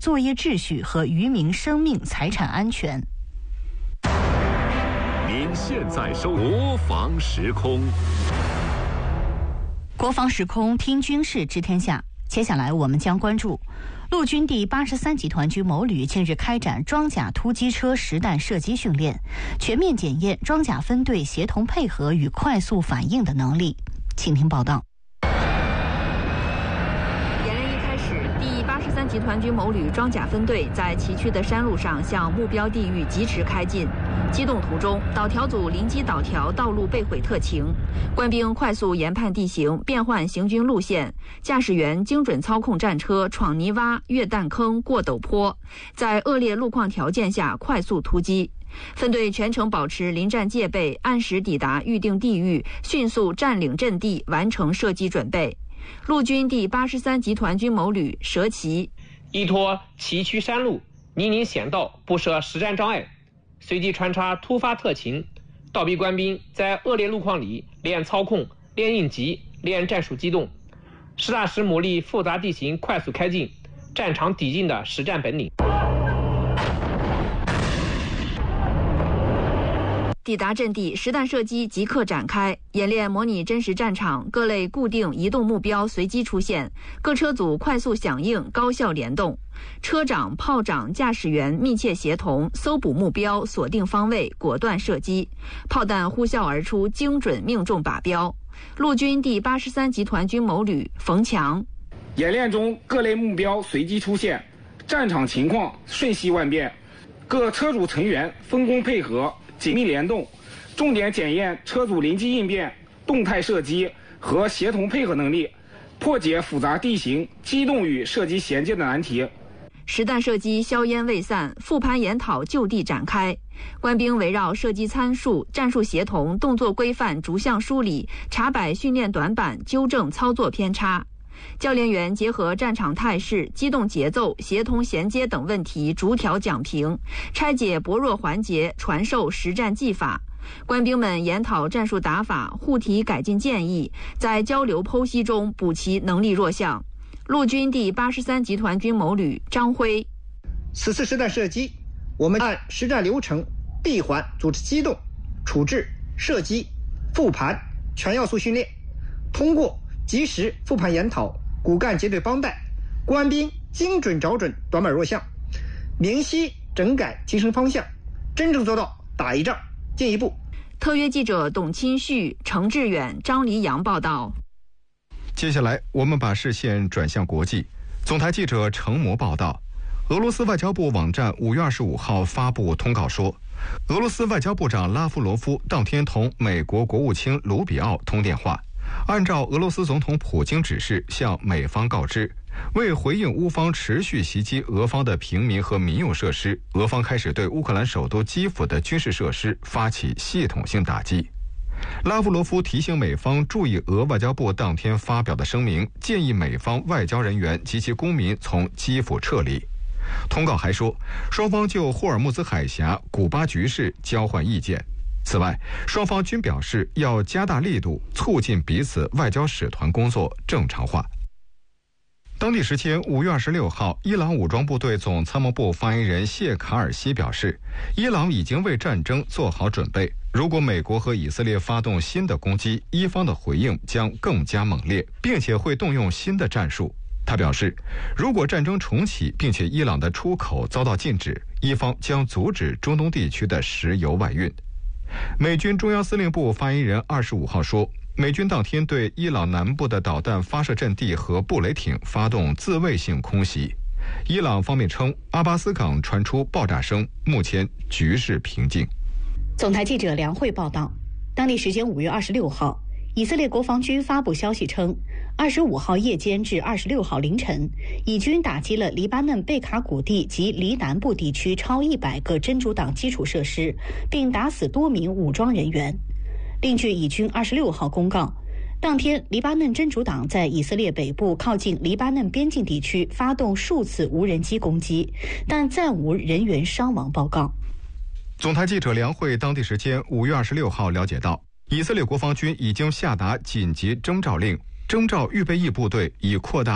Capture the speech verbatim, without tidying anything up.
作业秩序和渔民生命财产安全。 您现在收国防时空。 国防时空听军事知天下，接下来我们将关注陆军第八十三集团军某旅近日开展装甲突击车实弹射击训练，全面检验装甲分队协同配合与快速反应的能力。请听报道。 演练一开始，第八十三集团军某旅装甲分队在崎岖的山路上向目标地域疾驰开进。机动途中，导条组临机导条道路被毁特情，官兵快速研判地形，变换行军路线，驾驶员精准操控战车闯泥洼、越弹坑、过陡坡，在恶劣路况条件下快速突击。分队全程保持临战戒备，按时抵达预定地域，迅速占领阵地，完成射击准备。陆军第八十三集团军某旅蛇旗依托崎岖山路、泥泞险道，不设实战障碍，随机穿插突发特情，倒逼官兵在恶劣路况里练操控、练应急、练战术机动，实打实磨砺复杂地形快速开进、战场抵近的实战本领。 抵达阵地，实弹射击即刻展开，演练模拟真实战场，各类固定移动目标随机出现，各车组快速响应，高效联动。车长、炮长、驾驶员密切协同，搜捕目标，锁定方位，果断射击，炮弹呼啸而出，精准命中靶标。陆军第八十三集团军某旅冯强： 演练中各类目标随机出现，战场情况瞬息万变，各车组成员分工配合，紧密联动，重点检验车组临机应变、动态射击和协同配合能力，破解复杂地形、机动与射击衔接的难题。 实弹射击硝烟未散，复盘研讨就地展开。官兵围绕射击参数、战术协同、动作规范逐项梳理，查摆训练短板，纠正操作偏差。教练员结合战场态势、机动节奏、协同衔接等问题逐条讲评，拆解薄弱环节，传授实战技法。官兵们研讨战术打法，互提改进建议，在交流剖析中补齐能力弱项。陆军第八十三集团军某旅张辉： 此次实弹射击，我们按实战流程闭环组织机动、处置、射击、复盘全要素训练，通过及时复盘研讨、骨干结对帮带，官兵精准找准短板弱项，明晰整改提升方向，真正做到打一仗进一步。 特约记者董钦旭、程志远、张黎阳报道。 接下来我们把视线转向国际。总台记者程模报道，俄罗斯外交部网站五月二十五号发布通告说，俄罗斯外交部长拉夫罗夫当天同美国国务卿卢比奥通电话，按照俄罗斯总统普京指示向美方告知，为回应乌方持续袭击俄方的平民和民用设施，俄方开始对乌克兰首都基辅的军事设施发起系统性打击。拉夫罗夫提醒美方注意俄外交部当天发表的声明，建议美方外交人员及其公民从基辅撤离。通告还说，双方就霍尔木兹海峡、古巴局势交换意见。此外，双方均表示要加大力度，促进彼此外交使团工作正常化。当地时间五月二十六号，伊朗武装部队总参谋部发言人谢卡尔西表示，伊朗已经为战争做好准备，如果美国和以色列发动新的攻击，伊方的回应将更加猛烈，并且会动用新的战术。他表示，如果战争重启，并且伊朗的出口遭到禁止，伊方将阻止中东地区的石油外运。美军中央司令部发言人二十五号说，美军当天对伊朗南部的导弹发射阵地和布雷艇发动自卫性空袭。伊朗方面称，阿巴斯港传出爆炸声，目前局势平静。 总台记者梁慧报道，当地时间五月二十六号，以色列国防军发布消息称，二十五号夜间至二十六号凌晨，以军打击了黎巴嫩贝卡谷地及黎南部地区超一百个真主党基础设施，并打死多名武装人员。另据以军二十六号公告，当天黎巴嫩真主党在以色列北部靠近黎巴嫩边境地区发动数次无人机攻击，但暂无人员伤亡报告。 总台记者梁慧当地时间五月二十六号了解到，以色列国防军已经下达紧急征召令，征召预备役部队，以扩大